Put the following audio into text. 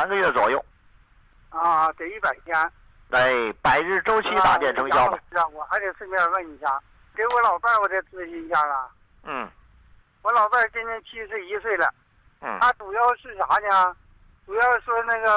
3个月左右。 啊，得100天。 100日周期搭建成交吧。 我还得顺便问一下，给我老伴儿我得咨询一下了。我老伴儿今年71岁了。他主要是啥呢？主要说那个